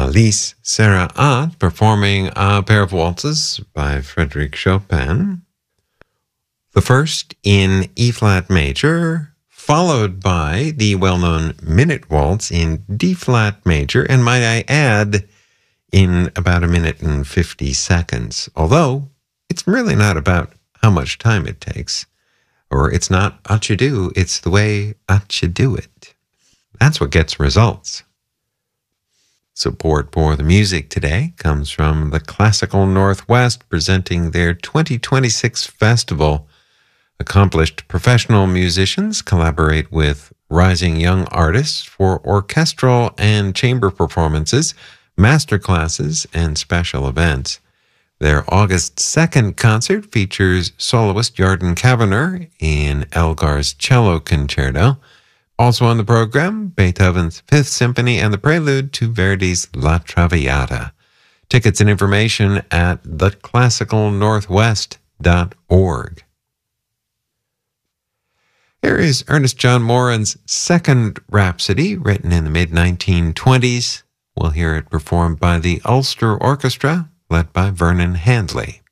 Alice Serraat performing a pair of waltzes by Frédéric Chopin. The first in E-flat major, followed by the well-known Minute Waltz in D-flat major, and might I add, in about 1 minute and 50 seconds. Although, it's really not about how much time it takes, or it's not what you do, it's the way what you do it. That's what gets results. Support for the music today comes from the Classical Northwest, presenting their 2026 festival. Accomplished professional musicians collaborate with rising young artists for orchestral and chamber performances, masterclasses, and special events. Their August 2nd concert features soloist Yarden Kavanagh in Elgar's Cello Concerto. Also on the program, Beethoven's Fifth Symphony and the prelude to Verdi's La Traviata. Tickets and information at theclassicalnorthwest.org. Here is Ernest John Moran's second Rhapsody, written in the mid-1920s. We'll hear it performed by the Ulster Orchestra, led by Vernon Handley.